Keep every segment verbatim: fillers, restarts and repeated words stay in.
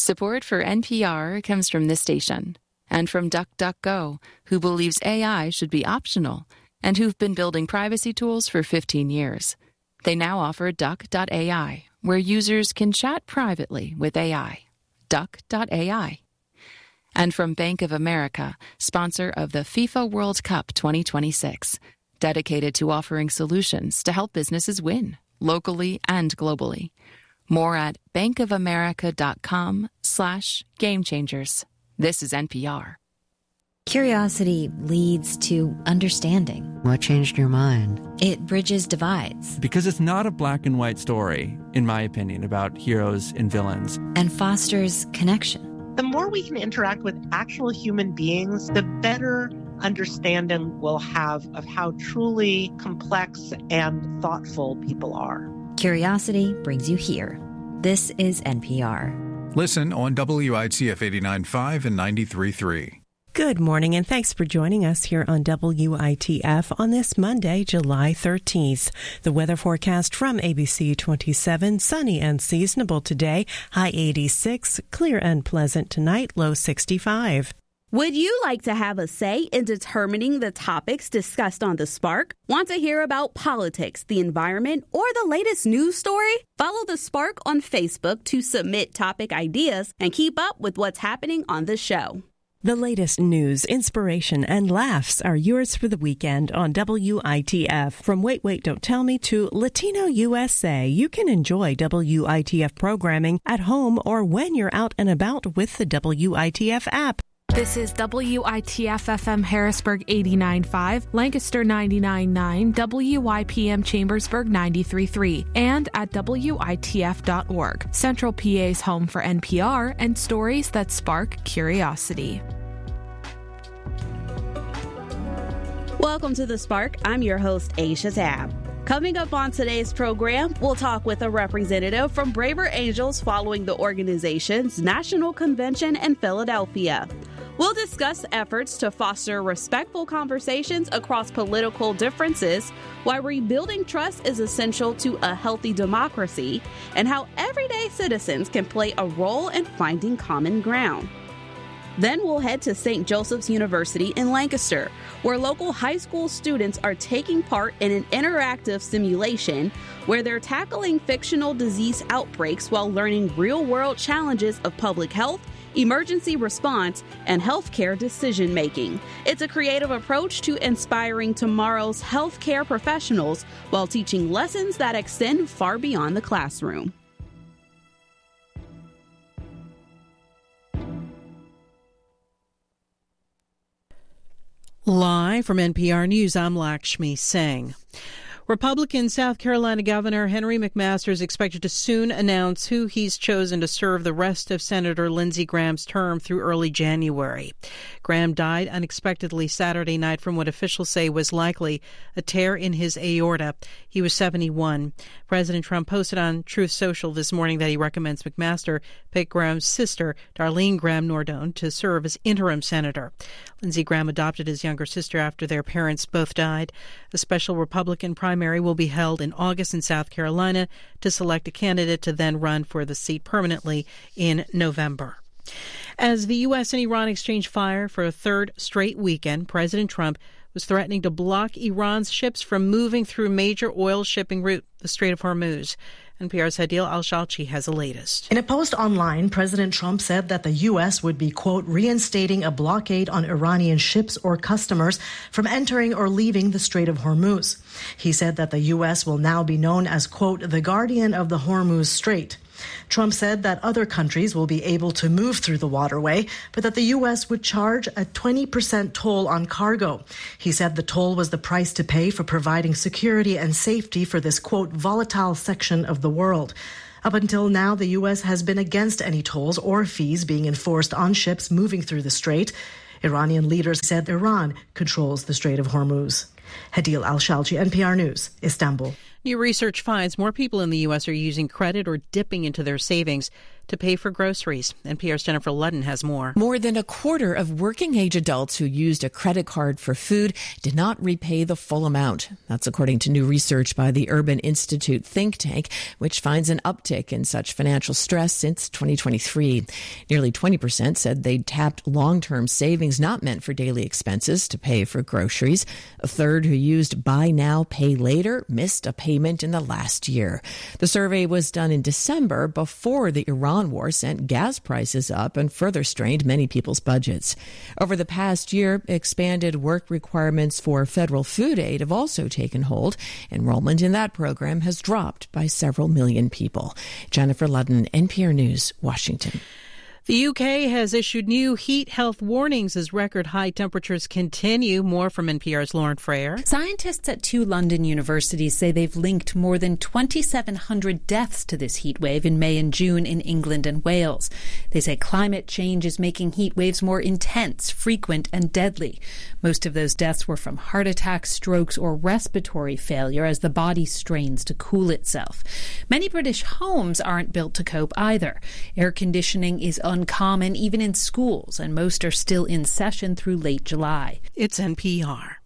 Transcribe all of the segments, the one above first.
Support for N P R comes from this station and from DuckDuckGo, who believes A I should be optional and who've been building privacy tools for fifteen years. They now offer Duck dot A I, where users can chat privately with A I. Duck dot A I. And from Bank of America, sponsor of the FIFA World Cup twenty twenty-six, dedicated to offering solutions to help businesses win, locally and globally. More at bankofamerica.com slash game changers. This is N P R. Curiosity leads to understanding. What changed your mind? It bridges divides. Because it's not a black and white story, in my opinion, about heroes and villains. And fosters connection. The more we can interact with actual human beings, the better understanding we'll have of how truly complex and thoughtful people are. Curiosity brings you here. This is N P R. Listen on W I T F eighty-nine point five and ninety-three point three. Good morning, and thanks for joining us here on W I T F on this Monday, July thirteenth. The weather forecast from A B C twenty-seven, sunny and seasonable today, high eighty-six, clear and pleasant tonight, low sixty-five. Would you like to have a say in determining the topics discussed on The Spark? Want to hear about politics, the environment, or the latest news story? Follow The Spark on Facebook to submit topic ideas and keep up with what's happening on the show. The latest news, inspiration, and laughs are yours for the weekend on W I T F. From Wait, Wait, Don't Tell Me to Latino U S A, you can enjoy W I T F programming at home or when you're out and about with the W I T F app. This is W I T F F M Harrisburg eighty-nine point five, Lancaster ninety-nine point nine, W Y P M Chambersburg ninety-three point three, and at W I T F dot org, Central P A's home for N P R and stories that spark curiosity. Welcome to The Spark. I'm your host, Aisha Tab. Coming up on today's program, we'll talk with a representative from Braver Angels following the organization's national convention in Philadelphia. We'll discuss efforts to foster respectful conversations across political differences, why rebuilding trust is essential to a healthy democracy, and how everyday citizens can play a role in finding common ground. Then we'll head to Saint Joseph's University in Lancaster, where local high school students are taking part in an interactive simulation where they're tackling fictional disease outbreaks while learning real-world challenges of public health, emergency response, and healthcare decision-making. It's a creative approach to inspiring tomorrow's healthcare professionals while teaching lessons that extend far beyond the classroom. Live from N P R News, I'm Lakshmi Singh. Republican South Carolina Governor Henry McMaster is expected to soon announce who he's chosen to serve the rest of Senator Lindsey Graham's term through early January. Graham died unexpectedly Saturday night from what officials say was likely a tear in his aorta. He was seventy-one. President Trump posted on Truth Social this morning that he recommends McMaster pick Graham's sister, Darlene Graham Nordone, to serve as interim senator. Lindsey Graham adopted his younger sister after their parents both died. A special Republican primary will be held in August in South Carolina to select a candidate to then run for the seat permanently in November. As the U S and Iran exchange fire for a third straight weekend, President Trump was threatening to block Iran's ships from moving through major oil shipping route, the Strait of Hormuz. N P R's Hadil Al-Shalchi has the latest. In a post online, President Trump said that the U S would be, quote, reinstating a blockade on Iranian ships or customers from entering or leaving the Strait of Hormuz. He said that the U S will now be known as, quote, the guardian of the Hormuz Strait. Trump said that other countries will be able to move through the waterway, but that the U S would charge a twenty percent toll on cargo. He said the toll was the price to pay for providing security and safety for this, quote, volatile section of the world. Up until now, the U S has been against any tolls or fees being enforced on ships moving through the strait. Iranian leaders said Iran controls the Strait of Hormuz. Hadil Al-Shalchi, N P R News, Istanbul. New research finds more people in the U S are using credit or dipping into their savings to pay for groceries. N P R's Jennifer Ludden has more. More than a quarter of working-age adults who used a credit card for food did not repay the full amount. That's according to new research by the Urban Institute think tank, which finds an uptick in such financial stress since twenty twenty-three. Nearly twenty percent said they'd tapped long-term savings not meant for daily expenses to pay for groceries. A third who used buy now, pay later missed a payment in the last year. The survey was done in December before the Iran war sent gas prices up and further strained many people's budgets. Over the past year, expanded work requirements for federal food aid have also taken hold. Enrollment in that program has dropped by several million people. Jennifer Ludden, N P R News, Washington. The U K has issued new heat health warnings as record high temperatures continue. More from N P R's Lauren Freyer. Scientists at two London universities say they've linked more than twenty-seven hundred deaths to this heat wave in May and June in England and Wales. They say climate change is making heat waves more intense, frequent, and deadly. Most of those deaths were from heart attacks, strokes, or respiratory failure as the body strains to cool itself. Many British homes aren't built to cope either. Air conditioning is uncommon even in schools, and most are still in session through late July. It's N P R.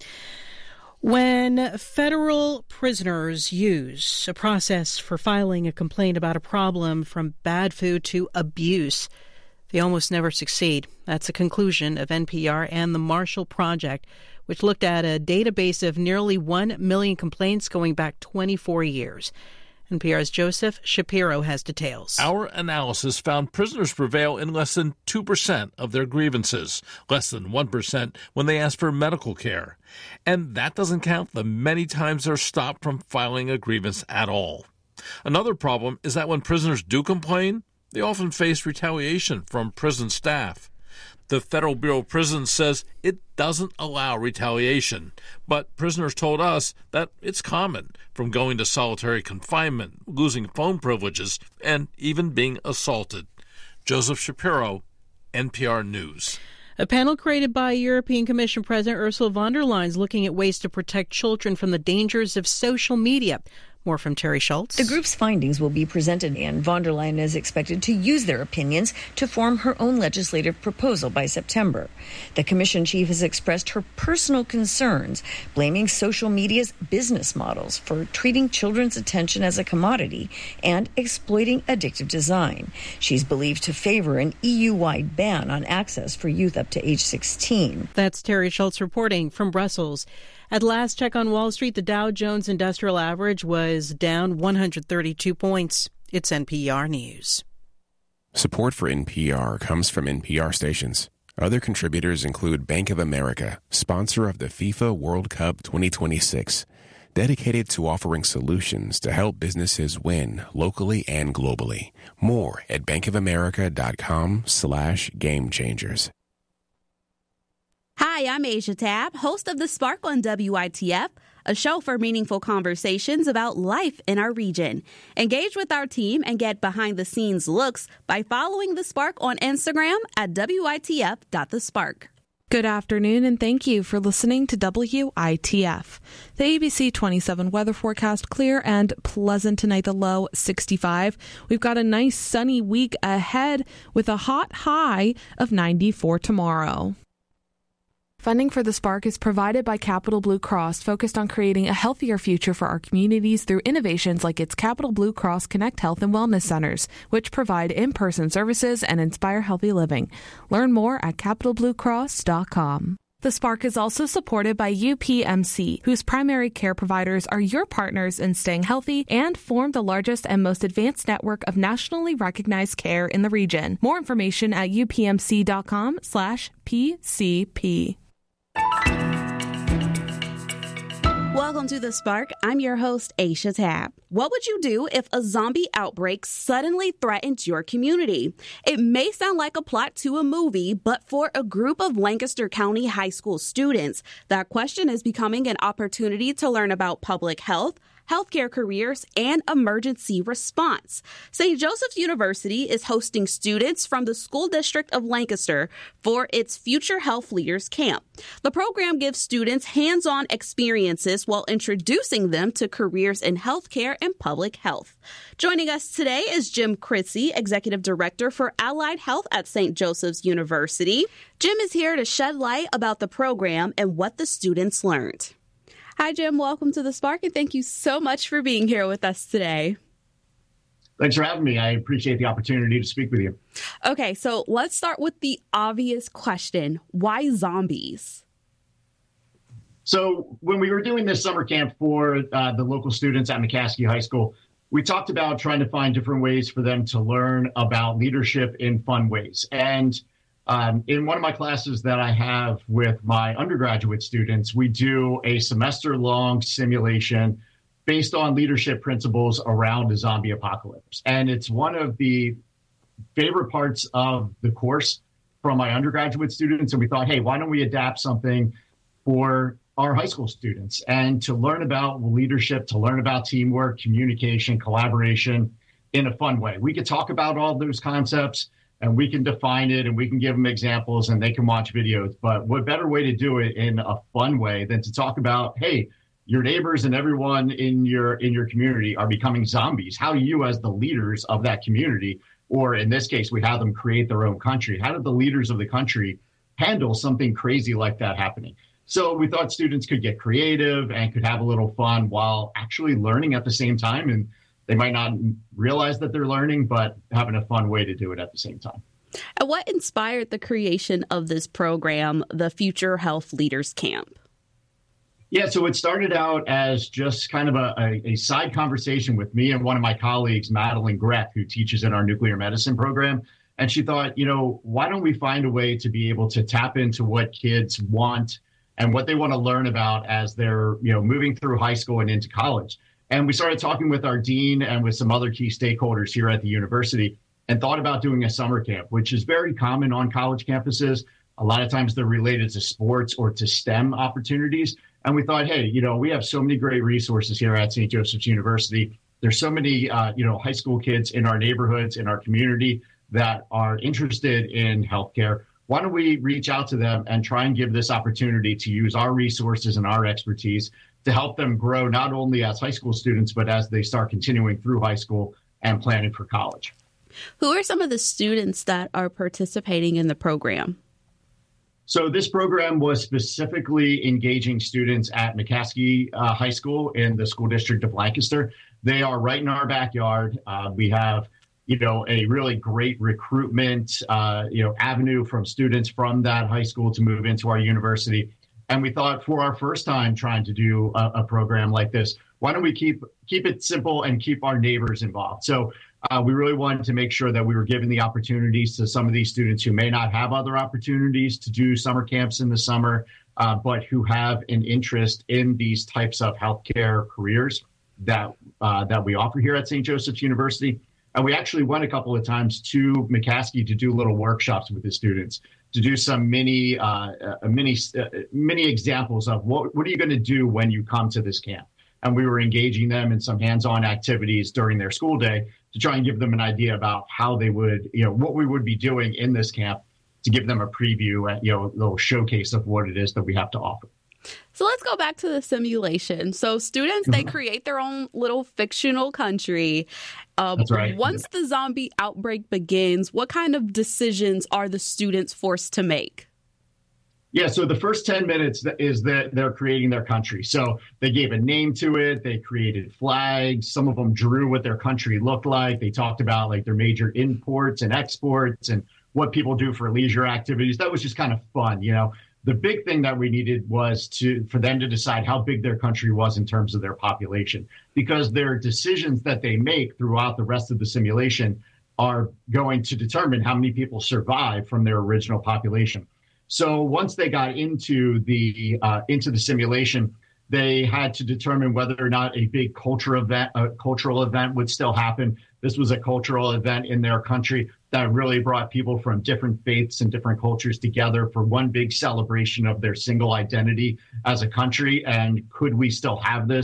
When federal prisoners use a process for filing a complaint about a problem from bad food to abuse, they almost never succeed. That's a conclusion of N P R and the Marshall Project, which looked at a database of nearly one million complaints going back twenty-four years. N P R's Joseph Shapiro has details. Our analysis found prisoners prevail in less than two percent of their grievances, less than one percent when they ask for medical care. And that doesn't count the many times they're stopped from filing a grievance at all. Another problem is that when prisoners do complain, they often face retaliation from prison staff. The Federal Bureau of Prisons says it doesn't allow retaliation, but prisoners told us that it's common, from going to solitary confinement, losing phone privileges, and even being assaulted. Joseph Shapiro, N P R News. A panel created by European Commission President Ursula von der Leyen is looking at ways to protect children from the dangers of social media. More from Terry Schultz. The group's findings will be presented, and von der Leyen is expected to use their opinions to form her own legislative proposal by September. The Commission chief has expressed her personal concerns, blaming social media's business models for treating children's attention as a commodity and exploiting addictive design. She's believed to favor an E U-wide ban on access for youth up to age sixteen. That's Terry Schultz reporting from Brussels. At last check on Wall Street, the Dow Jones Industrial Average was down one hundred thirty-two points. It's N P R News. Support for N P R comes from N P R stations. Other contributors include Bank of America, sponsor of the FIFA World Cup twenty twenty-six, dedicated to offering solutions to help businesses win locally and globally. More at bankofamerica.com slash game changers. Hi, I'm Asia Tab, host of The Spark on W I T F, a show for meaningful conversations about life in our region. Engage with our team and get behind-the-scenes looks by following The Spark on Instagram at W I T F dot the spark. Good afternoon, and thank you for listening to W I T F. The A B C twenty-seven weather forecast: clear and pleasant tonight, the low sixty-five. We've got a nice sunny week ahead with a hot high of ninety-four tomorrow. Funding for The Spark is provided by Capital Blue Cross, focused on creating a healthier future for our communities through innovations like its Capital Blue Cross Connect Health and Wellness Centers, which provide in-person services and inspire healthy living. Learn more at capital blue cross dot com. The Spark is also supported by U P M C, whose primary care providers are your partners in staying healthy and form the largest and most advanced network of nationally recognized care in the region. More information at upmc.com slash PCP. Welcome to The Spark. I'm your host, Aisha Tab. What would you do if a zombie outbreak suddenly threatened your community? It may sound like a plot to a movie, but for a group of Lancaster County high school students, that question is becoming an opportunity to learn about public health, healthcare careers, and emergency response. Saint Joseph's University is hosting students from the School District of Lancaster for its Future Health Leaders Camp. The program gives students hands-on experiences while introducing them to careers in healthcare and public health. Joining us today is Jim Critzy, Executive Director for Allied Health at Saint Joseph's University. Jim is here to shed light about the program and what the students learned. Hi, Jim. Welcome to The Spark, and thank you so much for being here with us today. Thanks for having me. I appreciate the opportunity to speak with you. Okay, so let's start with the obvious question. Why zombies? So when we were doing this summer camp for uh, the local students at McCaskey High School, we talked about trying to find different ways for them to learn about leadership in fun ways. And um, in one of my classes that I have with my undergraduate students, we do a semester-long simulation based on leadership principles around a zombie apocalypse. And it's one of the favorite parts of the course from my undergraduate students. And we thought, hey, why don't we adapt something for our high school students and to learn about leadership, to learn about teamwork, communication, collaboration in a fun way. We could talk about all those concepts and we can define it and we can give them examples and they can watch videos. But what better way to do it in a fun way than to talk about, hey, your neighbors and everyone in your in your community are becoming zombies. How you as the leaders of that community, or in this case, we have them create their own country. How did the leaders of the country handle something crazy like that happening? So we thought students could get creative and could have a little fun while actually learning at the same time. And they might not realize that they're learning, but having a fun way to do it at the same time. And what inspired the creation of this program, the Future Health Leaders Camp? Yeah, so it started out as just kind of a, a, a side conversation with me and one of my colleagues, Madeline Greth, who teaches in our nuclear medicine program. And she thought, you know, why don't we find a way to be able to tap into what kids want and what they want to learn about as they're, you know, moving through high school and into college. And we started talking with our dean and with some other key stakeholders here at the university and thought about doing a summer camp, which is very common on college campuses. A lot of times they're related to sports or to STEM opportunities. And we thought, hey, you know, we have so many great resources here at Saint Joseph's University. There's so many, uh, you know, high school kids in our neighborhoods, in our community that are interested in healthcare. Why don't we reach out to them and try and give this opportunity to use our resources and our expertise to help them grow not only as high school students, but as they start continuing through high school and planning for college. Who are some of the students that are participating in the program? So this program was specifically engaging students at McCaskey uh, High School in the School District of Lancaster. They are right in our backyard. Uh, we have you know, a really great recruitment, uh, you know, avenue from students from that high school to move into our university. And we thought for our first time trying to do a, a program like this, why don't we keep keep it simple and keep our neighbors involved? So uh, we really wanted to make sure that we were giving the opportunities to some of these students who may not have other opportunities to do summer camps in the summer, uh, but who have an interest in these types of healthcare careers that uh, that we offer here at Saint Joseph's University. And we actually went a couple of times to McCaskey to do little workshops with the students, to do some mini, uh, uh, mini, uh, mini examples of what, what are you going to do when you come to this camp? And we were engaging them in some hands-on activities during their school day to try and give them an idea about how they would, you know, what we would be doing in this camp to give them a preview, and, you know, a little showcase of what it is that we have to offer. So let's go back to the simulation. So students, they create their own little fictional country. Um, That's right. Once yeah. the zombie outbreak begins, what kind of decisions are the students forced to make? Yeah, so the first ten minutes is that they're creating their country. So they gave a name to it. They created flags. Some of them drew what their country looked like. They talked about like their major imports and exports and what people do for leisure activities. That was just kind of fun, you know. The big thing that we needed was to for them to decide how big their country was in terms of their population, because their decisions that they make throughout the rest of the simulation are going to determine how many people survive from their original population. So once they got into the uh, into the simulation, they had to determine whether or not a big cultural event, a cultural event would still happen. This was a cultural event in their country that really brought people from different faiths and different cultures together for one big celebration of their single identity as a country. And could we still have this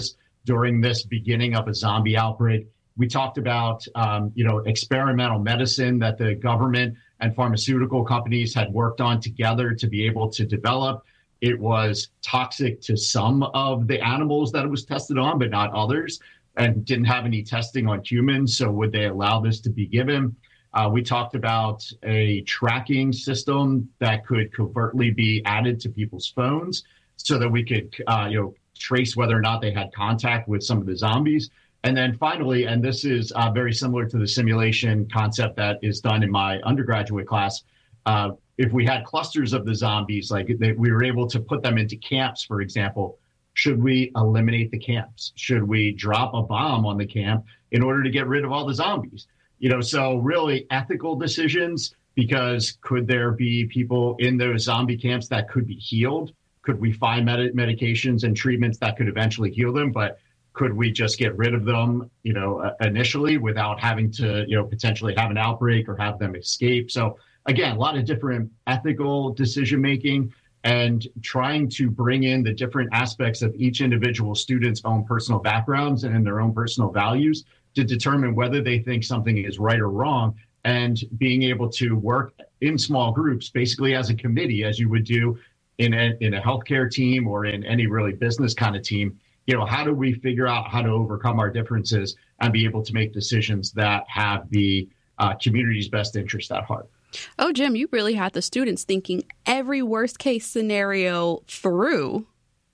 during this beginning of a zombie outbreak. We talked about, um, you know, experimental medicine that the government and pharmaceutical companies had worked on together to be able to develop. It was toxic to some of the animals that it was tested on, but not others, and didn't have any testing on humans. So would they allow this to be given? Uh, we talked about a tracking system that could covertly be added to people's phones so that we could, uh, you know, trace whether or not they had contact with some of the zombies. And then finally, and this is uh, very similar to the simulation concept that is done in my undergraduate class, uh, if we had clusters of the zombies, like they, we were able to put them into camps, for example, should we eliminate the camps? Should we drop a bomb on the camp in order to get rid of all the zombies? You know, so really ethical decisions, because could there be people in those zombie camps that could be healed? Could we find med- medications and treatments that could eventually heal them? But could we just get rid of them, you know, uh, initially without having to, you know, potentially have an outbreak or have them escape? So again, a lot of different ethical decision making and trying to bring in the different aspects of each individual student's own personal backgrounds and their own personal values to determine whether they think something is right or wrong, and being able to work in small groups, basically as a committee, as you would do in a, in a healthcare team or in any really business kind of team. You know, how do we figure out how to overcome our differences and be able to make decisions that have the uh, community's best interest at heart? Oh, Jim, you really had the students thinking every worst case scenario through.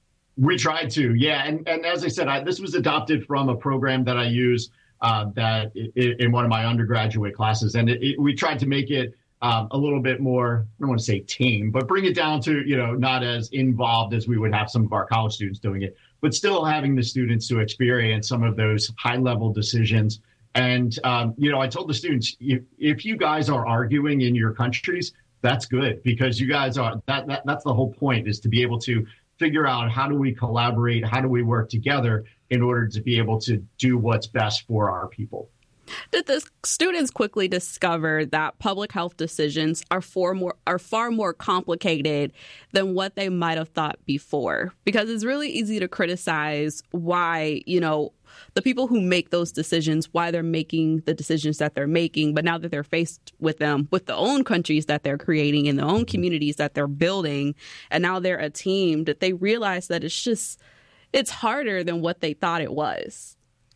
We tried to, yeah. And, and as I said, I, this was adopted from a program that I use uh, that it, in one of my undergraduate classes. And it, it, we tried to make it um, a little bit more, I don't want to say tame, but bring it down to, you know, not as involved as we would have some of our college students doing it, but still having the students to experience some of those high level decisions. And, um, you know, I told the students, if, if you guys are arguing in your countries, that's good, because you guys are, that, that that's the whole point, is to be able to figure out how do we collaborate, how do we work together in order to be able to do what's best for our people. Did the students quickly discover that public health decisions are far more are far more complicated than what they might have thought before? Because it's really easy to criticize why, you know, the people who make those decisions, why they're making the decisions that they're making. But now that they're faced with them, with the own countries that they're creating and their own communities that they're building, and now they're a team, that they realize that it's just, it's harder than what they thought it was.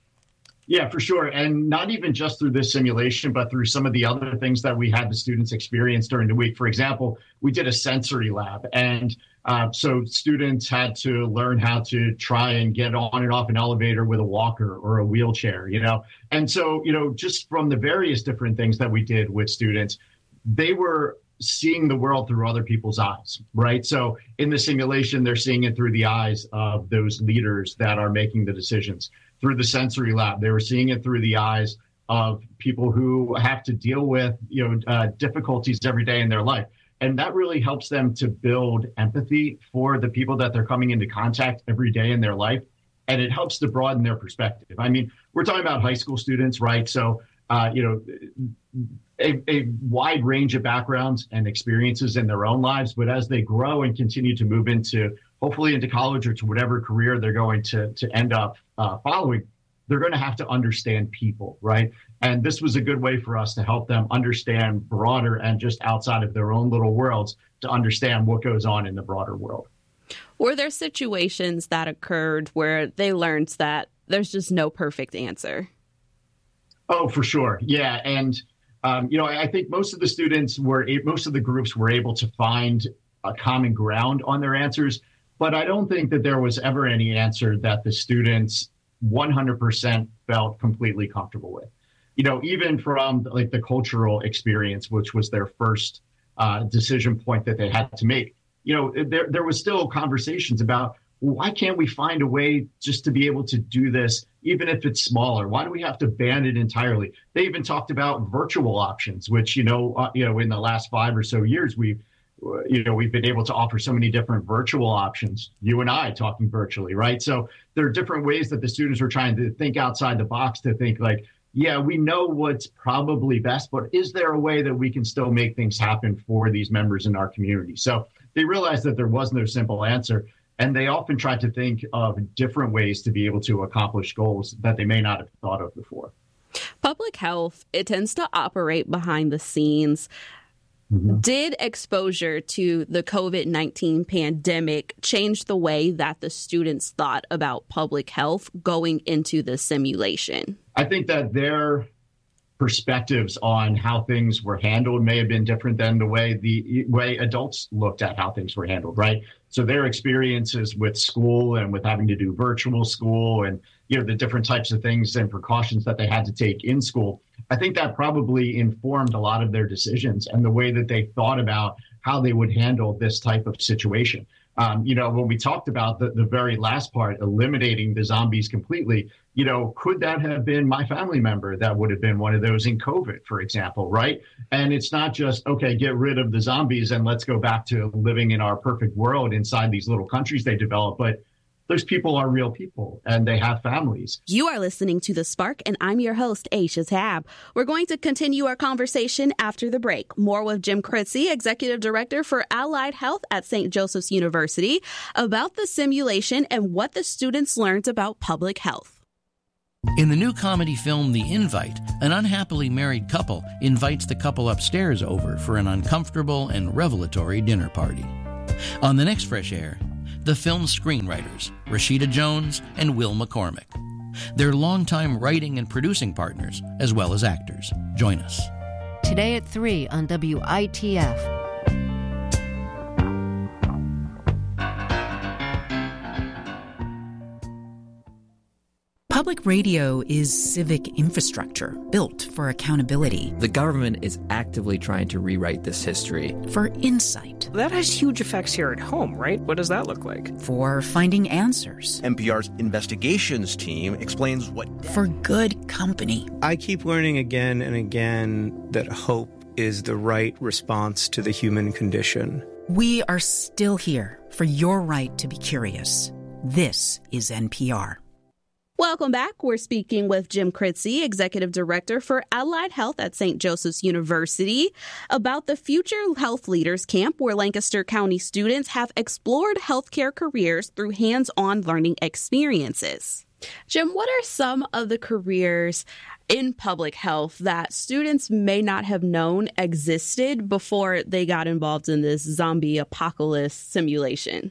Yeah, for sure. And not even just through this simulation, but through some of the other things that we had the students experience during the week. For example, we did a sensory lab. And uh, so students had to learn how to try and get on and off an elevator with a walker or a wheelchair, you know. And so, you know, just from the various different things that we did with students, they were seeing the world through other people's eyes, right? So in the simulation, they're seeing it through the eyes of those leaders that are making the decisions. Through the sensory lab, they were seeing it through the eyes of people who have to deal with, you know, uh, difficulties every day in their life. And that really helps them to build empathy for the people that they're coming into contact every day in their life. And it helps to broaden their perspective. I mean, we're talking about high school students, right? So, uh, you know, a, a wide range of backgrounds and experiences in their own lives. But as they grow and continue to move into, hopefully into college or to whatever career they're going to, to end up uh, following, they're going to have to understand people, right? And this was a good way for us to help them understand broader and just outside of their own little worlds to understand what goes on in the broader world. Were there situations that occurred where they learned that there's just no perfect answer? Oh, for sure. Yeah. And, um, you know, I, I think most of the students were, most of the groups were able to find a common ground on their answers. But I don't think that there was ever any answer that the students one hundred percent felt completely comfortable with. You know, even from like the cultural experience, which was their first uh, decision point that they had to make, you know, there there was still conversations about, well, why can't we find a way just to be able to do this, even if it's smaller? Why do we have to ban it entirely? They even talked about virtual options, which, you know, uh, you know, in the last five or so years, we've you know, we've been able to offer so many different virtual options, you and I talking virtually, right? So there are different ways that the students were trying to think outside the box to think like, yeah, we know what's probably best, but is there a way that we can still make things happen for these members in our community? So they realized that there was no simple answer. And they often try to think of different ways to be able to accomplish goals that they may not have thought of before. Public health, it tends to operate behind the scenes. Mm-hmm. Did exposure to the COVID nineteen pandemic change the way that the students thought about public health going into the simulation? I think that their perspectives on how things were handled may have been different than the way the way adults looked at how things were handled, right? So their experiences with school and with having to do virtual school and, you know, the different types of things and precautions that they had to take in school, I think that probably informed a lot of their decisions and the way that they thought about how they would handle this type of situation. Um, you know, when we talked about the, the very last part, eliminating the zombies completely, you know, could that have been my family member that would have been one of those in COVID, for example, right? And it's not just, okay, get rid of the zombies and let's go back to living in our perfect world inside these little countries they develop, but those people are real people and they have families. You are listening to The Spark, and I'm your host, Aisha Tab. We're going to continue our conversation after the break. More with Jim Critzy, Executive Director for Allied Health at Saint Joseph's University, about the simulation and what the students learned about public health. In the new comedy film The Invite, an unhappily married couple invites the couple upstairs over for an uncomfortable and revelatory dinner party. On the next Fresh Air, the film's screenwriters, Rashida Jones and Will McCormick. They're longtime writing and producing partners, as well as actors. Join us. Today at three on W I T F. Public radio is civic infrastructure built for accountability. The government is actively trying to rewrite this history. For insight. That has huge effects here at home, right? What does that look like? For finding answers. N P R's investigations team explains what... For good company. I keep learning again and again that hope is the right response to the human condition. We are still here for your right to be curious. This is N P R. Welcome back. We're speaking with Jim Critzy, Executive Director for Allied Health at Saint Joseph's University, about the Future Health Leaders Camp, where Lancaster County students have explored healthcare careers through hands-on learning experiences. Jim, what are some of the careers in public health that students may not have known existed before they got involved in this zombie apocalypse simulation?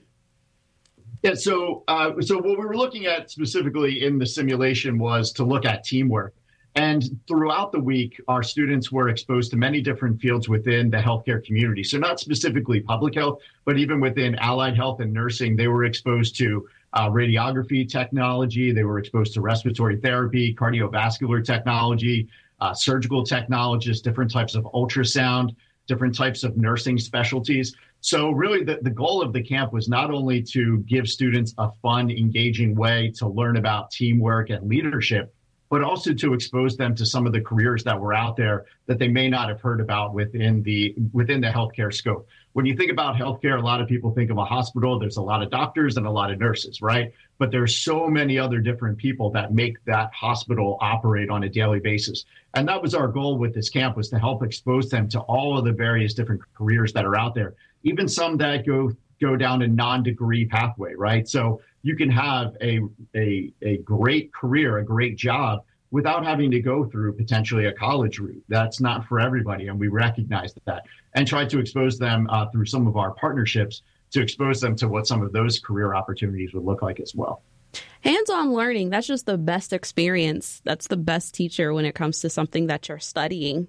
Yeah, so uh, so what we were looking at specifically in the simulation was to look at teamwork. And throughout the week, our students were exposed to many different fields within the healthcare community. So not specifically public health, but even within allied health and nursing, they were exposed to uh, radiography technology. They were exposed to respiratory therapy, cardiovascular technology, uh, surgical technologists, different types of ultrasound, different types of nursing specialties. So really the, the goal of the camp was not only to give students a fun, engaging way to learn about teamwork and leadership, but also to expose them to some of the careers that were out there that they may not have heard about within the within the healthcare scope. When you think about healthcare, a lot of people think of a hospital. There's a lot of doctors and a lot of nurses, right? But there's so many other different people that make that hospital operate on a daily basis. And that was our goal with this camp, was to help expose them to all of the various different careers that are out there, even some that go go down a non-degree pathway, right? So you can have a, a, a great career, a great job, without having to go through potentially a college route. That's not for everybody, and we recognize that. And try to expose them uh, through some of our partnerships to expose them to what some of those career opportunities would look like as well. Hands-on learning, that's just the best experience. That's the best teacher when it comes to something that you're studying.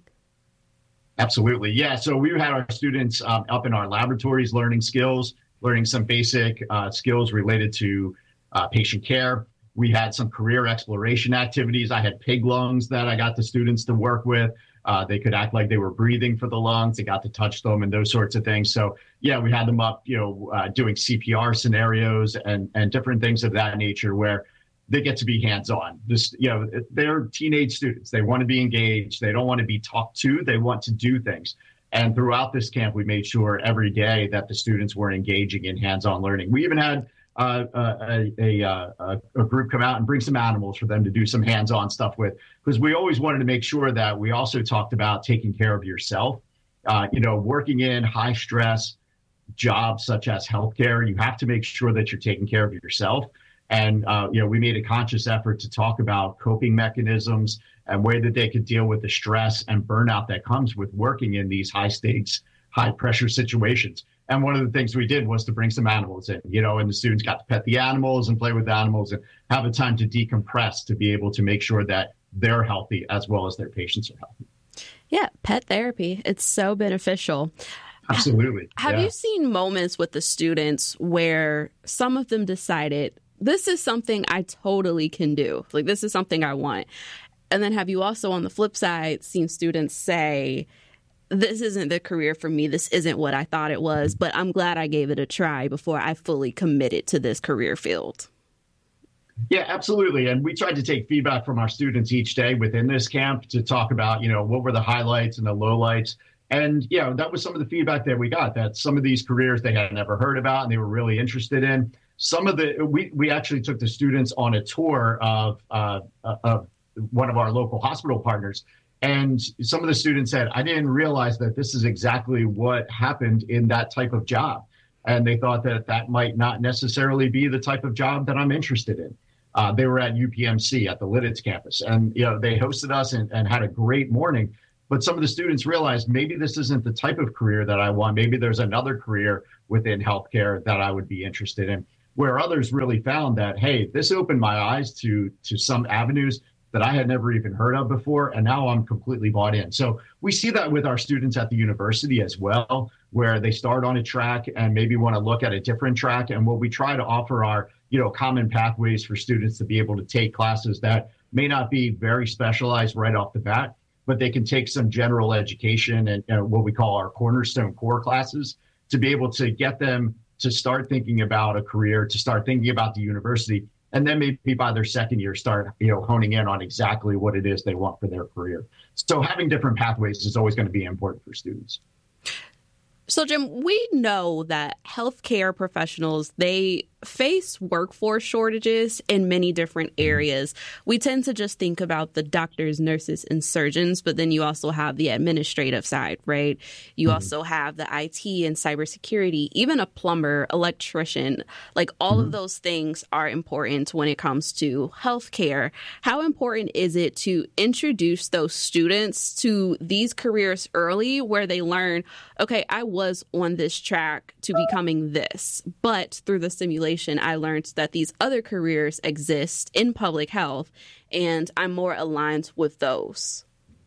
Absolutely. Yeah. So we had our students um, up in our laboratories learning skills, learning some basic uh, skills related to uh, patient care. We had some career exploration activities. I had pig lungs that I got the students to work with. Uh, they could act like they were breathing for the lungs. They got to touch them and those sorts of things. So, yeah, we had them up, you know, uh, doing C P R scenarios and, and different things of that nature where they get to be hands-on. This, you know, they're teenage students. They want to be engaged. They don't want to be talked to. They want to do things. And throughout this camp, we made sure every day that the students were engaging in hands-on learning. We even had uh, a, a, a, a group come out and bring some animals for them to do some hands-on stuff with, because we always wanted to make sure that we also talked about taking care of yourself. Uh, you know, working in high stress, jobs such as healthcare, you have to make sure that you're taking care of yourself. And, uh, you know, we made a conscious effort to talk about coping mechanisms and way that they could deal with the stress and burnout that comes with working in these high stakes, high pressure situations. And one of the things we did was to bring some animals in, you know, and the students got to pet the animals and play with the animals and have a time to decompress to be able to make sure that they're healthy as well as their patients are healthy. Yeah, pet therapy. It's so beneficial. Absolutely. Have yeah. you seen moments with the students where some of them decided, this is something I totally can do. Like, this is something I want. And then have you also, on the flip side, seen students say, this isn't the career for me. This isn't what I thought it was, but I'm glad I gave it a try before I fully committed to this career field. Yeah, absolutely. And we tried to take feedback from our students each day within this camp to talk about, you know, what were the highlights and the lowlights. And, you know, that was some of the feedback that we got, that some of these careers they had never heard about and they were really interested in. Some of the, we, we actually took the students on a tour of, uh, of one of our local hospital partners. And some of the students said, I didn't realize that this is exactly what happened in that type of job. And they thought that that might not necessarily be the type of job that I'm interested in. Uh, they were at U P M C at the Lidditz campus, and you know they hosted us and, and had a great morning. But some of the students realized maybe this isn't the type of career that I want. Maybe there's another career within healthcare that I would be interested in. Where others really found that, hey, this opened my eyes to to some avenues that I had never even heard of before, and now I'm completely bought in. So we see that with our students at the university as well, where they start on a track and maybe want to look at a different track. And what we try to offer are, you know, common pathways for students to be able to take classes that may not be very specialized right off the bat, but they can take some general education and uh, what we call our cornerstone core classes to be able to get them to start thinking about a career, to start thinking about the university. And then maybe by their second year, start, you know, honing in on exactly what it is they want for their career. So having different pathways is always going to be important for students. So, Jim, we know that healthcare professionals, they face workforce shortages in many different areas. We tend to just think about the doctors, nurses, and surgeons, but then you also have the administrative side, right? You mm-hmm. also have the I T and cybersecurity, even a plumber, electrician, like all mm-hmm. of those things are important when it comes to healthcare. How important is it to introduce those students to these careers early where they learn, okay, I was on this track to becoming this, but through the simulation, I learned that these other careers exist in public health, and I'm more aligned with those.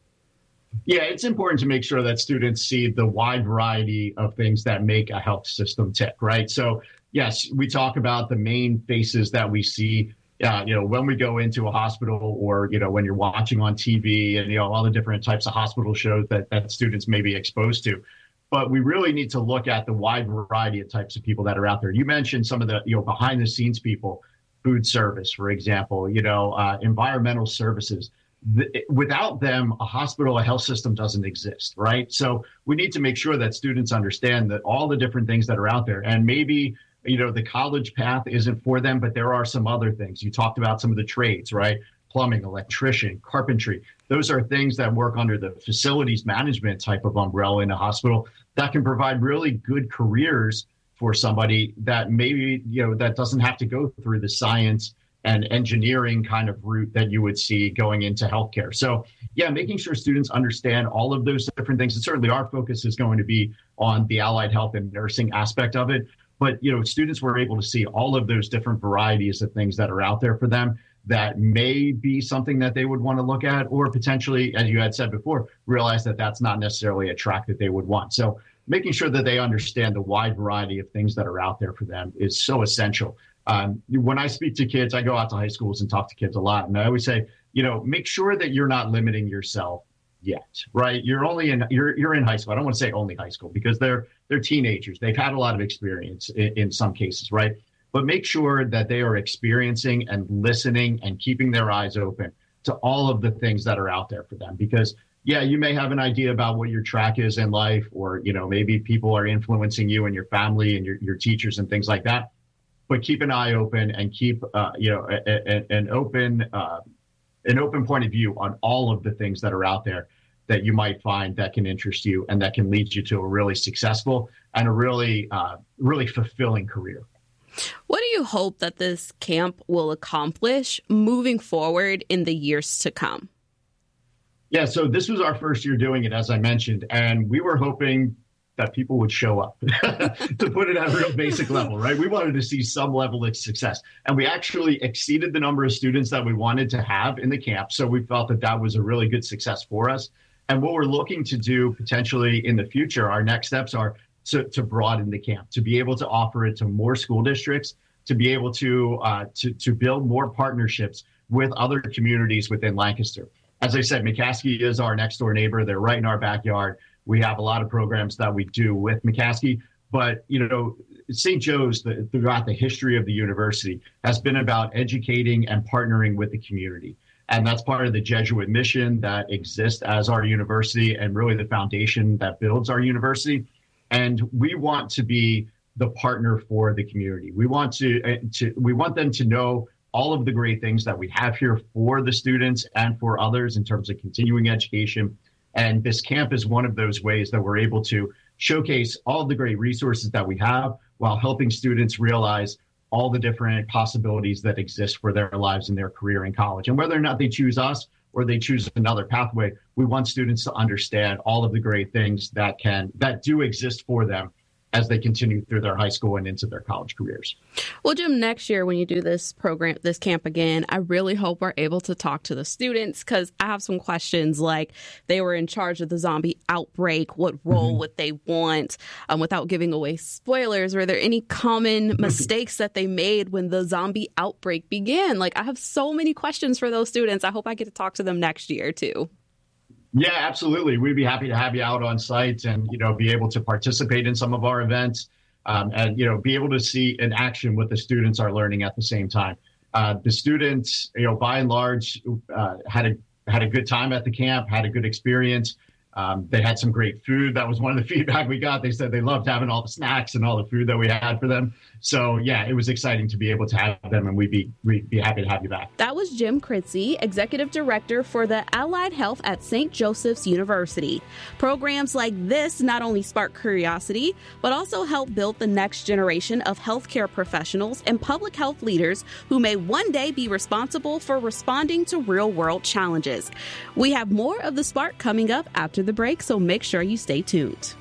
Yeah, it's important to make sure that students see the wide variety of things that make a health system tick, right? So, yes, we talk about the main faces that we see, uh, you know, when we go into a hospital or, you know, when you're watching on T V and, you know, all the different types of hospital shows that, that students may be exposed to. But we really need to look at the wide variety of types of people that are out there. You mentioned some of the, you know, behind the scenes people, food service, for example, you know, uh, environmental services. The, without them, a hospital, a health system doesn't exist, right? So we need to make sure that students understand that all the different things that are out there, and maybe, you know, the college path isn't for them, but there are some other things. You talked about some of the trades, right? Plumbing, electrician, carpentry. Those are things that work under the facilities management type of umbrella in a hospital that can provide really good careers for somebody that maybe, you know, that doesn't have to go through the science and engineering kind of route that you would see going into healthcare. So, yeah, making sure students understand all of those different things. And certainly our focus is going to be on the allied health and nursing aspect of it. But, you know, students were able to see all of those different varieties of things that are out there for them that may be something that they would want to look at, or potentially, as you had said before, realize that that's not necessarily a track that they would want. So making sure that they understand the wide variety of things that are out there for them is so essential. Um, when I speak to kids, I go out to high schools and talk to kids a lot. And I always say, you know, make sure that you're not limiting yourself yet, right? You're only in, you're, you're in high school. I don't want to say only high school because they're, they're teenagers. They've had a lot of experience in, in some cases, right? But make sure that they are experiencing and listening and keeping their eyes open to all of the things that are out there for them. Because, yeah, you may have an idea about what your track is in life, or, you know, maybe people are influencing you and your family and your, your teachers and things like that. But keep an eye open and keep, uh, you know, a, a, an open, uh, an open point of view on all of the things that are out there. that you might find that can interest you and that can lead you to a really successful and a really, uh, really fulfilling career. What do you hope that this camp will accomplish moving forward in the years to come? Yeah, so this was our first year doing it, as I mentioned, and we were hoping that people would show up, to put it at a real basic level, right? We wanted to see some level of success. And we actually exceeded the number of students that we wanted to have in the camp. So we felt that that was a really good success for us. And what we're looking to do potentially in the future, our next steps are to, to broaden the camp, to be able to offer it to more school districts, to be able to, uh, to, to build more partnerships with other communities within Lancaster. As I said, McCaskey is our next door neighbor. They're right in our backyard. We have a lot of programs that we do with McCaskey, but, you know, Saint Joe's, the, throughout the history of the university, has been about educating and partnering with the community. And that's part of the Jesuit mission that exists as our university and really the foundation that builds our university. And we want to be the partner for the community. We want to, uh, to we want them to know all of the great things that we have here for the students and for others in terms of continuing education. And this camp is one of those ways that we're able to showcase all of the great resources that we have while helping students realize all the different possibilities that exist for their lives and their career in college. And whether or not they choose us or they choose another pathway, we want students to understand all of the great things that can that do exist for them as they continue through their high school and into their college careers. Well, Jim, next year when you do this program, this camp again, I really hope we're able to talk to the students, because I have some questions like they were in charge of the zombie outbreak. What role mm-hmm. would they want? Um, without giving away spoilers, were there any common mistakes that they made when the zombie outbreak began? Like, I have so many questions for those students. I hope I get to talk to them next year, too. Yeah, absolutely. We'd be happy to have you out on site and, you know, be able to participate in some of our events um, and, you know, be able to see in action what the students are learning at the same time. Uh, the students, you know, by and large, uh, had a had a good time at the camp, had a good experience. Um, they had some great food. That was one of the feedback we got. They said they loved having all the snacks and all the food that we had for them. So, yeah, it was exciting to be able to have them, and we'd be, we'd be happy to have you back. That was Jim Critzy, Executive Director for the Allied Health at Saint Joseph's University. Programs like this not only spark curiosity, but also help build the next generation of healthcare professionals and public health leaders who may one day be responsible for responding to real-world challenges. We have more of The Spark coming up after the break, so make sure you stay tuned.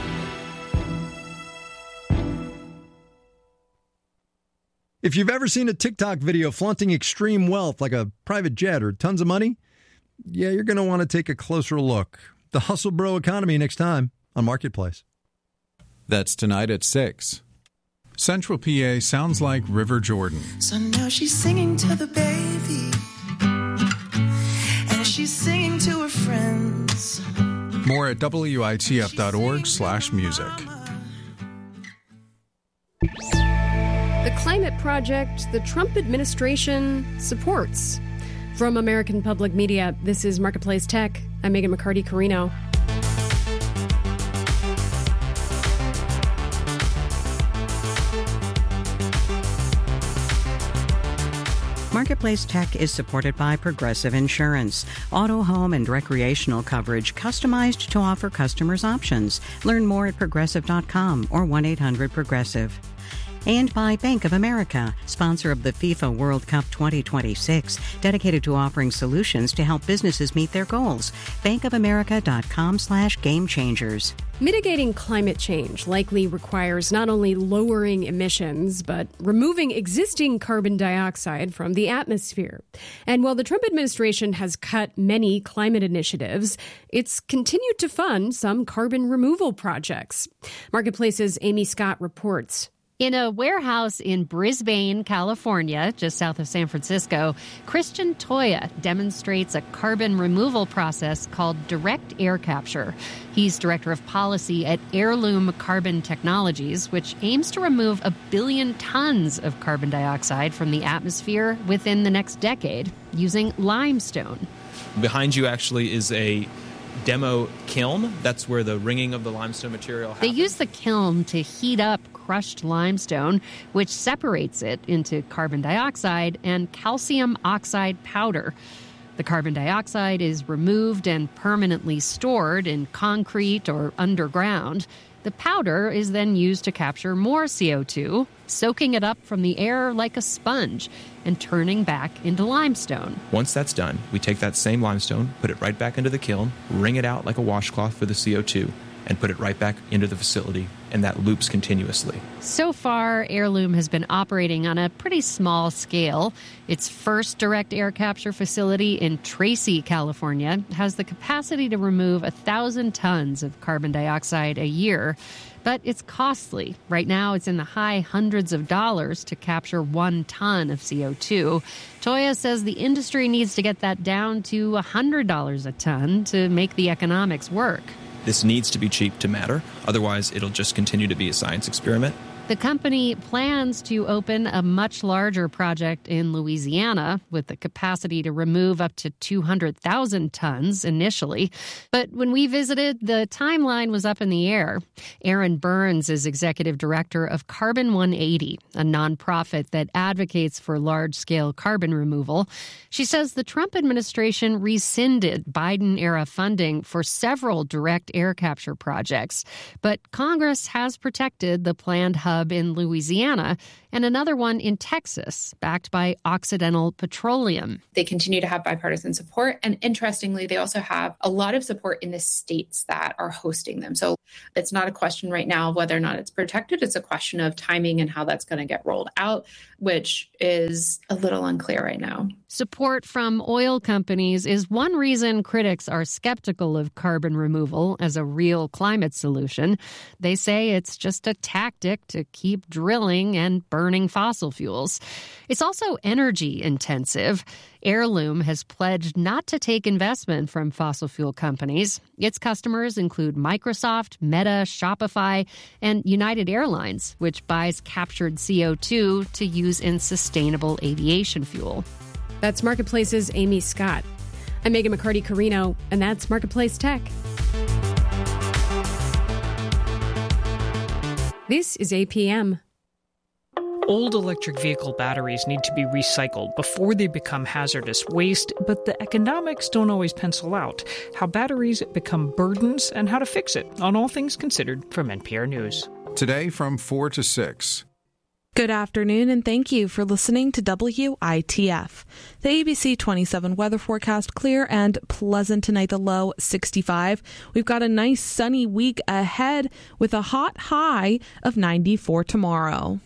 If you've ever seen a TikTok video flaunting extreme wealth like a private jet or tons of money, yeah, you're going to want to take a closer look. The Hustle Bro Economy next time on Marketplace. That's tonight at six. Central P A sounds like River Jordan. So now she's singing to the baby, and she's singing to her friends. More at W I T F dot org slash music. The climate project the Trump administration supports. From American Public Media, this is Marketplace Tech. I'm Megan McCarty-Carino. Marketplace Tech is supported by Progressive Insurance. Auto, home, and recreational coverage customized to offer customers options. Learn more at progressive dot com or one eight hundred progressive. And by Bank of America, sponsor of the FIFA World Cup twenty twenty-six, dedicated to offering solutions to help businesses meet their goals. bank of america dot com slash game changers. Mitigating climate change likely requires not only lowering emissions, but removing existing carbon dioxide from the atmosphere. And while the Trump administration has cut many climate initiatives, it's continued to fund some carbon removal projects. Marketplace's Amy Scott reports. In a warehouse in Brisbane, California, just south of San Francisco, Christian Toya demonstrates a carbon removal process called direct air capture. He's director of policy at Heirloom Carbon Technologies, which aims to remove a billion tons of carbon dioxide from the atmosphere within the next decade using limestone. Behind you actually is a demo kiln. That's where the ringing of the limestone material happens. They use the kiln to heat up crushed limestone, which separates it into carbon dioxide and calcium oxide powder. The carbon dioxide is removed and permanently stored in concrete or underground. The powder is then used to capture more C O two, soaking it up from the air like a sponge and turning back into limestone. Once that's done, we take that same limestone, put it right back into the kiln, wring it out like a washcloth for the C O two, and put it right back into the facility, and that loops continuously. So far, Heirloom has been operating on a pretty small scale. Its first direct air capture facility in Tracy, California, has the capacity to remove one thousand tons of carbon dioxide a year. But it's costly. Right now, it's in the high hundreds of dollars to capture one ton of C O two. Toya says the industry needs to get that down to one hundred dollars a ton to make the economics work. This needs to be cheap to matter. Otherwise, it'll just continue to be a science experiment. The company plans to open a much larger project in Louisiana with the capacity to remove up to two hundred thousand tons initially. But when we visited, the timeline was up in the air. Erin Burns is executive director of Carbon one eighty, a nonprofit that advocates for large-scale carbon removal. She says the Trump administration rescinded Biden-era funding for several direct air capture projects. But Congress has protected the planned hub in Louisiana and another one in Texas, backed by Occidental Petroleum. They continue to have bipartisan support. And interestingly, they also have a lot of support in the states that are hosting them. So it's not a question right now of whether or not it's protected. It's a question of timing and how that's going to get rolled out, which is a little unclear right now. Support from oil companies is one reason critics are skeptical of carbon removal as a real climate solution. They say it's just a tactic to keep drilling and burning fossil fuels. It's also energy intensive. Heirloom has pledged not to take investment from fossil fuel companies. Its customers include Microsoft, Meta, Shopify, and United Airlines, which buys captured C O two to use in sustainable aviation fuel. That's Marketplace's Amy Scott. I'm Megan McCarty-Carino, and that's Marketplace Tech. This is A P M. Old electric vehicle batteries need to be recycled before they become hazardous waste, but the economics don't always pencil out. How batteries become burdens and how to fix it on All Things Considered from N P R News. Today from four to six. Good afternoon, and thank you for listening to W I T F. The A B C twenty-seven weather forecast: clear and pleasant tonight, the low sixty-five. We've got a nice sunny week ahead with a hot high of ninety-four tomorrow.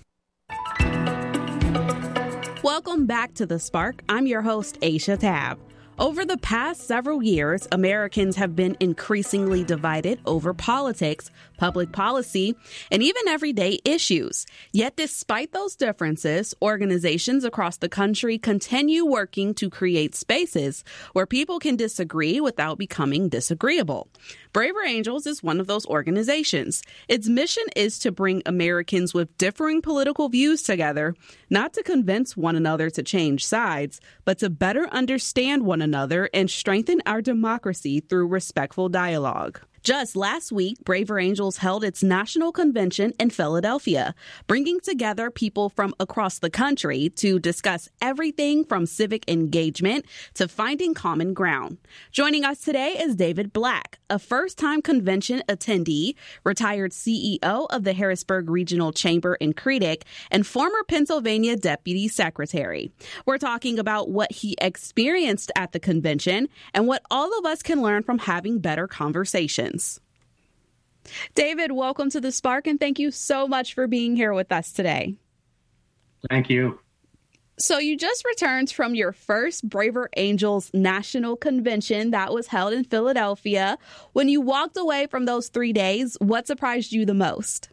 Welcome back to The Spark. I'm your host, Aisha Tab. Over the past several years, Americans have been increasingly divided over politics, public policy, and even everyday issues. Yet despite those differences, organizations across the country continue working to create spaces where people can disagree without becoming disagreeable. Braver Angels is one of those organizations. Its mission is to bring Americans with differing political views together, not to convince one another to change sides, but to better understand one another and strengthen our democracy through respectful dialogue. Just last week, Braver Angels held its national convention in Philadelphia, bringing together people from across the country to discuss everything from civic engagement to finding common ground. Joining us today is David Black, a first-time convention attendee, retired C E O of the Harrisburg Regional Chamber in Creedick, and former Pennsylvania Deputy Secretary. We're talking about what he experienced at the convention and what all of us can learn from having better conversations. David, welcome to The Spark, and thank you so much for being here with us today. Thank you. So you just returned from your first Braver Angels National Convention that was held in Philadelphia. When you walked away from those three days, what surprised you the most?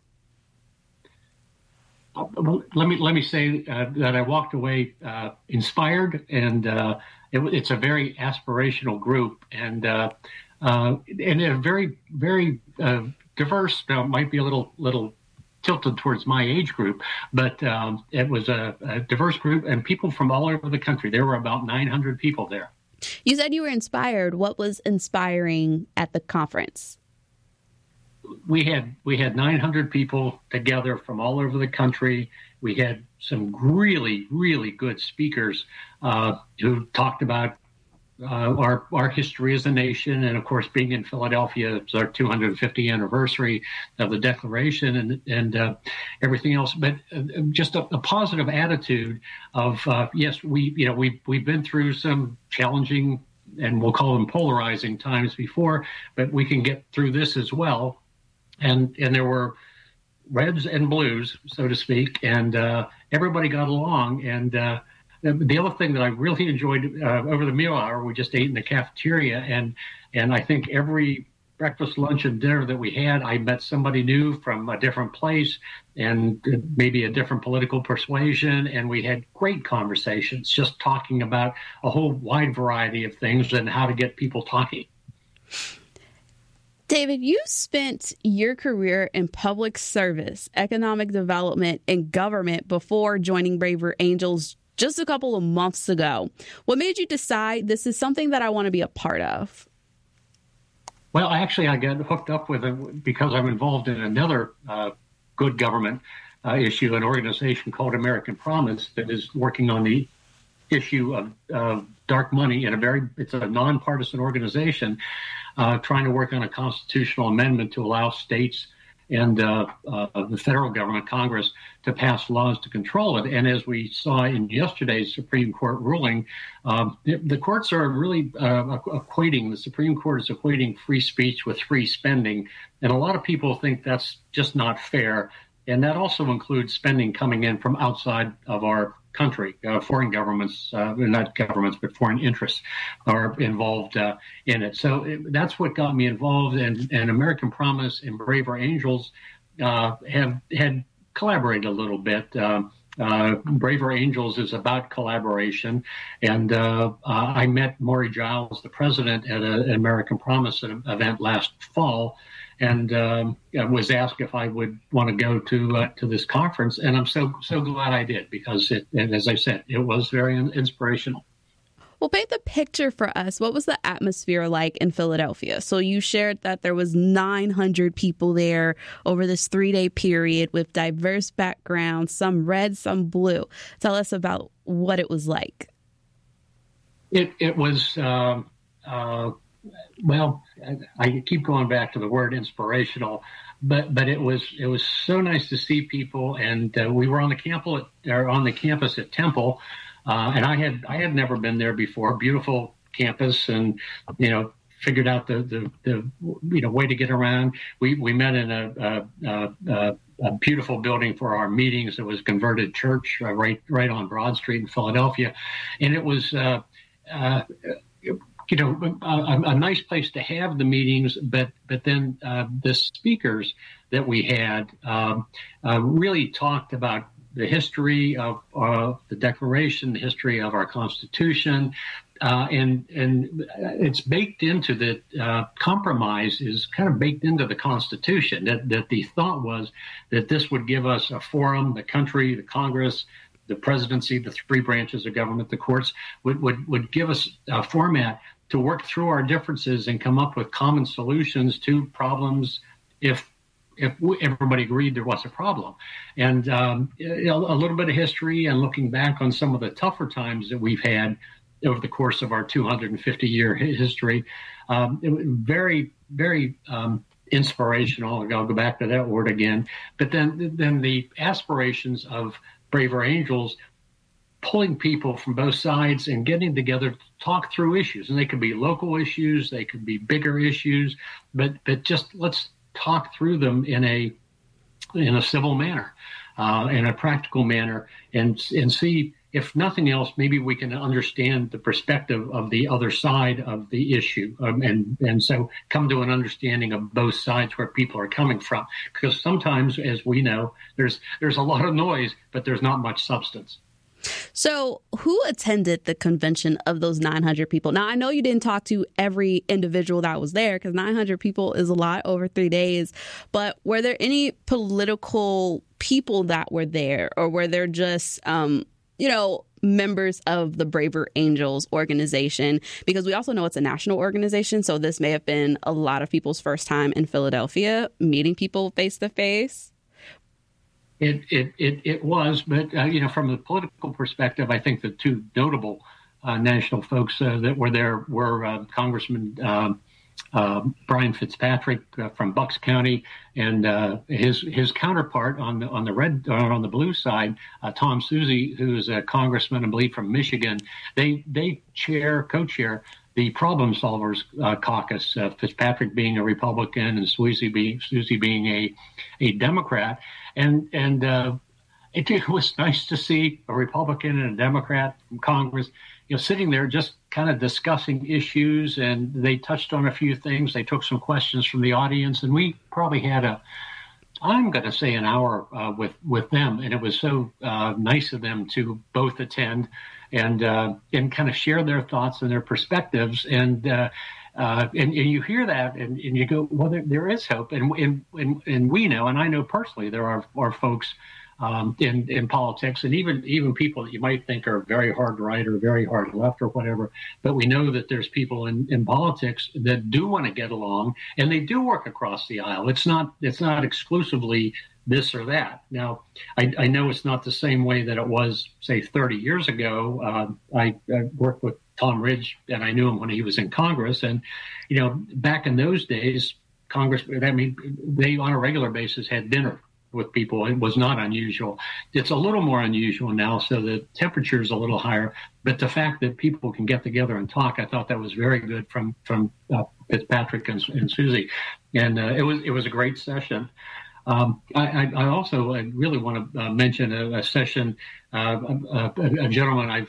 Uh, let me let me say uh, that I walked away uh, inspired, and uh, it, it's a very aspirational group, and uh, uh, and a very very uh, diverse. Now, it might be a little little tilted towards my age group, but um, it was a, a diverse group and people from all over the country. There were about nine hundred people there. You said you were inspired. What was inspiring at the conference? We had we had nine hundred people together from all over the country. We had some really, really good speakers uh, who talked about uh, our our history as a nation, and of course, being in Philadelphia, it's our two hundred fiftieth anniversary of the Declaration, and and uh, everything else. But uh, just a, a positive attitude of uh, yes, we you know we we've been through some challenging, and we'll call them polarizing times before, but we can get through this as well. And and there were reds and blues, so to speak, and uh, everybody got along. And uh, the, the other thing that I really enjoyed uh, over the meal hour, we just ate in the cafeteria, and and I think every breakfast, lunch, and dinner that we had, I met somebody new from a different place and maybe a different political persuasion, and we had great conversations, just talking about a whole wide variety of things and how to get people talking. David, you spent your career in public service, economic development, and government before joining Braver Angels just a couple of months ago. What made you decide this is something that I want to be a part of? Well, actually, I got hooked up with it because I'm involved in another uh, good government uh, issue, an organization called American Promise that is working on the issue of uh, dark money in a very, it's a nonpartisan organization uh, trying to work on a constitutional amendment to allow states and uh, uh, the federal government, Congress, to pass laws to control it. And as we saw in yesterday's Supreme Court ruling, um, the, the courts are really uh, equating, the Supreme Court is equating free speech with free spending. And a lot of people think that's just not fair. And that also includes spending coming in from outside of our country. Uh, foreign governments, uh, not governments, but foreign interests are involved uh, in it. So it, that's what got me involved. And, and American Promise and Braver Angels uh, have had collaborated a little bit. Uh, uh, Braver Angels is about collaboration. And uh, uh, I met Maury Giles, the president, at a, an American Promise event last fall, and um, was asked if I would want to go to uh, to this conference, and I'm so so glad I did, because it, and as I said, it was very inspirational. Well, paint the picture for us. What was the atmosphere like in Philadelphia? So you shared that there was nine hundred people there over this three-day period with diverse backgrounds, some red, some blue. Tell us about what it was like. It it was. Uh, uh, Well, I keep going back to the word inspirational, but but it was it was so nice to see people, and uh, we were on the campus or on the campus at Temple, uh, and I had I had never been there before. Beautiful campus, and you know figured out the the, the you know way to get around. We we met in a a, a, a beautiful building for our meetings. It was a converted church uh, right right on Broad Street in Philadelphia, and it was. Uh, uh, You know, a, a nice place to have the meetings, but but then uh, the speakers that we had um, uh, really talked about the history of uh, the Declaration, the history of our Constitution, uh, and and it's baked into the uh, compromise is kind of baked into the Constitution. That that the thought was that this would give us a forum, the country, the Congress, the presidency, the three branches of government, the courts would would, would give us a format to work through our differences and come up with common solutions to problems if if everybody agreed there was a problem. And um, a little bit of history and looking back on some of the tougher times that we've had over the course of our two hundred fifty year history, um, it was very, very um, inspirational. I'll go back to that word again. But then, then the aspirations of Braver Angels, pulling people from both sides and getting together to talk through issues. And they could be local issues, they could be bigger issues, but but just let's talk through them in a in a civil manner, uh, in a practical manner, and and see, if nothing else, maybe we can understand the perspective of the other side of the issue, um, and and so come to an understanding of both sides where people are coming from. Because sometimes, as we know, there's there's a lot of noise, but there's not much substance. So who attended the convention of those nine hundred people? Now, I know you didn't talk to every individual that was there, because nine hundred people is a lot over three days. But were there any political people that were there, or were there just, um, you know, members of the Braver Angels organization? Because we also know it's a national organization. So this may have been a lot of people's first time in Philadelphia, meeting people face to face. It it it, it was, but uh, you know, from the political perspective, I think the two notable uh, national folks uh, that were there were uh, Congressman uh, uh, Brian Fitzpatrick uh, from Bucks County, and uh, his his counterpart on the on the red or on the blue side, uh, Tom Suozzi, who is a congressman, I believe, from Michigan. They they chair co-chair the Problem Solvers uh, Caucus, uh, Fitzpatrick being a Republican and Suozzi being Suozzi being a a Democrat, and and uh, it, it was nice to see a Republican and a Democrat from Congress, you know, sitting there just kind of discussing issues, and they touched on a few things. They took some questions from the audience, and we probably had a, I'm going to say an hour uh, with with them, and it was so uh, nice of them to both attend and uh, and kind of share their thoughts and their perspectives, and uh, uh, and, and you hear that, and, and you go, well, there, there is hope, and, and and and we know, and I know personally, there are are folks um, in in politics, and even even people that you might think are very hard right or very hard left or whatever, but we know that there's people in, in politics that do want to get along, and they do work across the aisle. It's not it's not exclusively this or that. Now, I, I know it's not the same way that it was, say, thirty years ago. Uh, I, I worked with Tom Ridge, and I knew him when he was in Congress. And, you know, back in those days, Congress, I mean, they on a regular basis had dinner with people. It was not unusual. It's a little more unusual now, so the temperature is a little higher. But the fact that people can get together and talk, I thought that was very good from from uh, Fitzpatrick and, and Suozzi. And uh, it was it was a great session. Um, I, I also I really want to uh, mention a, a session, uh, a, a, a gentleman I've